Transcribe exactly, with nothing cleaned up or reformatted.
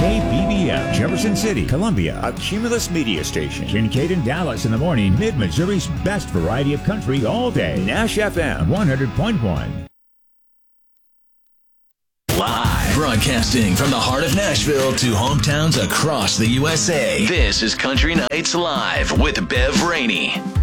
K B B F, Jefferson City, Columbia, a Cumulus media station. Kincaid and Dallas in the morning, Mid-Missouri's best variety of country all day. Nash F M one hundred point one. Live, broadcasting from the heart of Nashville to hometowns across the U S A. This is Country Nights Live with Bev Rainey.